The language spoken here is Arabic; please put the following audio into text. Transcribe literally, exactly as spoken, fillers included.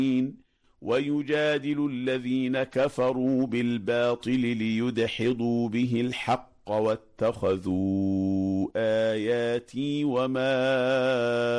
ويجادل الذين كفروا بالباطل ليدحضوا به الحق واتخذوا آياتي وما